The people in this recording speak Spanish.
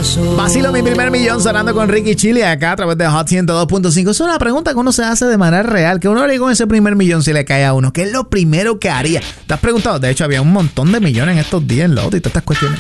paso. Vacilo mi primer millón sonando con Ricky Chile acá a través de Hot 102.5. Es una pregunta que uno se hace de manera real. ¿Qué uno haría con ese primer millón si le cae a uno? ¿Qué es lo primero que haría? ¿Te has preguntado? De hecho, había un montón de millones en estos días en Loto y todas estas cuestiones.